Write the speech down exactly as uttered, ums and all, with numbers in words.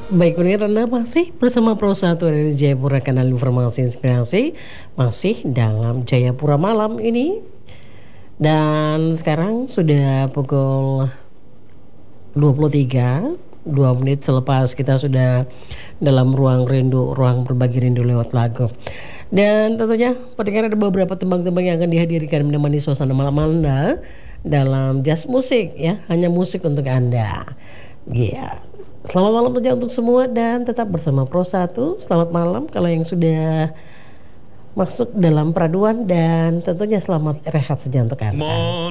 Baik, Uni Anda masih bersama Pro satu dari Jayapura, kanal informasi inspirasi, masih dalam Jayapura malam ini. Dan sekarang sudah pukul dua puluh tiga, dua menit selepas kita sudah dalam ruang rindu, ruang berbagi rindu lewat lagu. Dan tentunya pendengar, ada beberapa tembang-tembang yang akan dihadirkan menemani suasana malam Anda dalam Just Musik, ya, hanya musik untuk Anda. Iya. Selamat malam saja untuk semua dan tetap bersama Pro satu. Selamat malam kalau yang sudah masuk dalam peraduan, dan tentunya selamat rehat saja untuk Anda.